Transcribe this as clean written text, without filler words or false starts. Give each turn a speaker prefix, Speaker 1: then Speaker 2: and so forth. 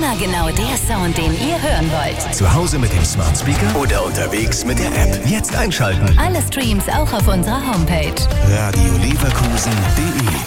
Speaker 1: Immer genau der Sound, den ihr hören wollt.
Speaker 2: Zu Hause mit dem Smart Speaker oder unterwegs mit der App. Jetzt einschalten.
Speaker 1: Alle Streams auch auf unserer Homepage.
Speaker 2: radioleverkusen.de